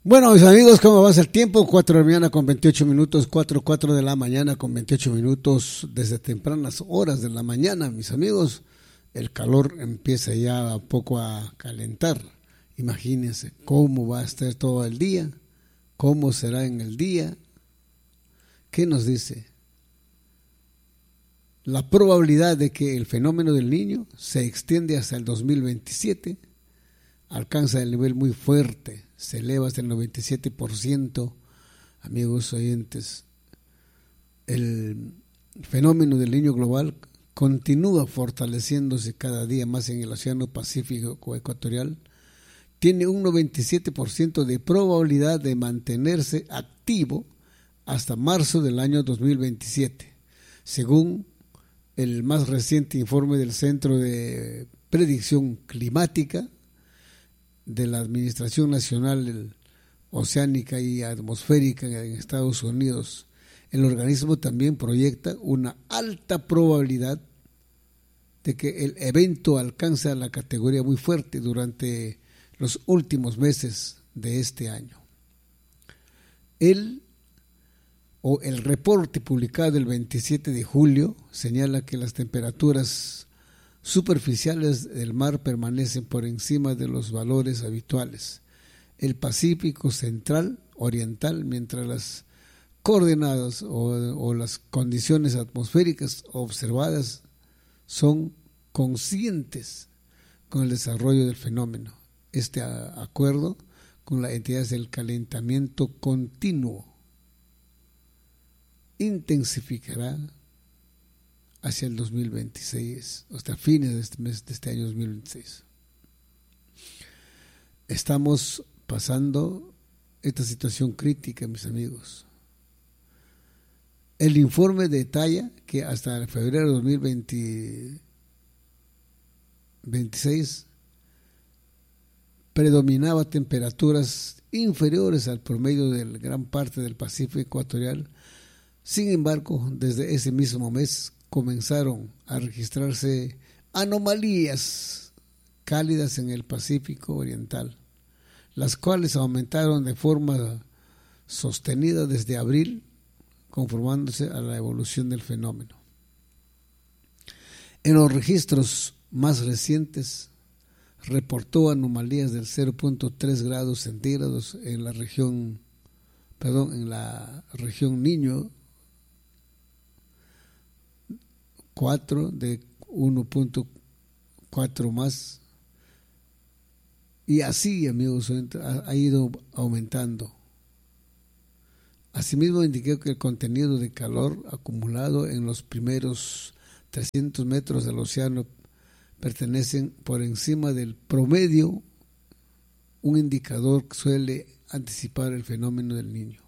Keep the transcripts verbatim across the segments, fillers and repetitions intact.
Bueno, mis amigos, ¿cómo va a ser el tiempo? cuatro de la mañana con veintiocho minutos, cuatro, cuatro de la mañana con veintiocho minutos, desde tempranas horas de la mañana, mis amigos, el calor empieza ya un poco a calentar. Imagínense cómo va a estar todo el día, cómo será en el día. ¿Qué nos dice? La probabilidad de que el fenómeno del Niño se extiende hasta el dos mil veintisiete alcanza el nivel muy fuerte, se eleva hasta el noventa y siete por ciento, amigos oyentes. El fenómeno del Niño global continúa fortaleciéndose cada día más en el Océano Pacífico Ecuatorial. Tiene un noventa y siete por ciento de probabilidad de mantenerse activo hasta marzo del año dos mil veintisiete, según el más reciente informe del Centro de Predicción Climática de la Administración Nacional Oceánica y Atmosférica en Estados Unidos. El organismo también proyecta una alta probabilidad de que el evento alcance la categoría muy fuerte durante los últimos meses de este año. El o el reporte publicado el veintisiete de julio señala que las temperaturas superficiales del mar permanecen por encima de los valores habituales. El Pacífico Central Oriental, mientras las coordenadas o, o las condiciones atmosféricas observadas son conscientes con el desarrollo del fenómeno. Este a, acuerdo con las entidades del calentamiento continuo intensificará hacia el dos mil veintiséis, hasta fines de este mes, de este año dos mil veintiséis. Estamos pasando esta situación crítica, mis amigos. El informe detalla que hasta febrero de dos mil veintiséis predominaba temperaturas inferiores al promedio de gran parte del Pacífico ecuatorial. Sin embargo, desde ese mismo mes comenzaron a registrarse anomalías cálidas en el Pacífico Oriental, las cuales aumentaron de forma sostenida desde abril, conformándose a la evolución del fenómeno. En los registros más recientes, reportó anomalías del cero punto tres grados centígrados en la región, perdón, en la región Niño, cuatro de uno punto cuatro más, y así, amigos, ha, ha ido aumentando. Asimismo, indicó que el contenido de calor acumulado en los primeros trescientos metros del océano pertenecen por encima del promedio, un indicador que suele anticipar el fenómeno del Niño.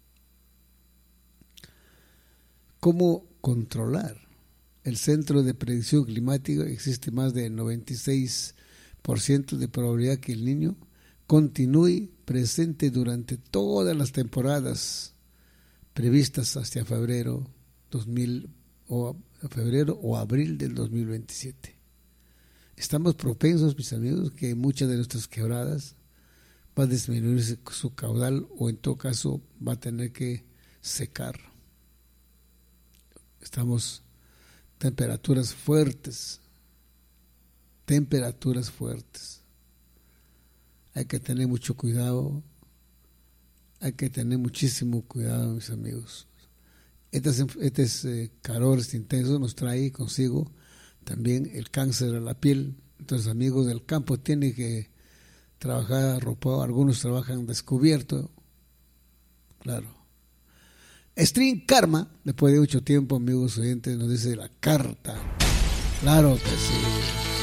¿Cómo controlar? El Centro de Predicción Climática existe más de noventa y seis por ciento de probabilidad que el Niño continúe presente durante todas las temporadas previstas hasta febrero dos mil o febrero o abril del dos mil veintisiete. Estamos propensos, mis amigos, que muchas de nuestras quebradas va a disminuir su caudal o en todo caso va a tener que secar. Estamos temperaturas fuertes, temperaturas fuertes. Hay que tener mucho cuidado, hay que tener muchísimo cuidado, mis amigos. Estos, estos eh, calores intensos nos trae consigo también el cáncer de la piel. Entonces, amigos del campo, tienen que trabajar arropado, algunos trabajan descubierto, claro. Stream Karma, después de mucho tiempo, amigos oyentes, nos dice la carta. Claro que sí.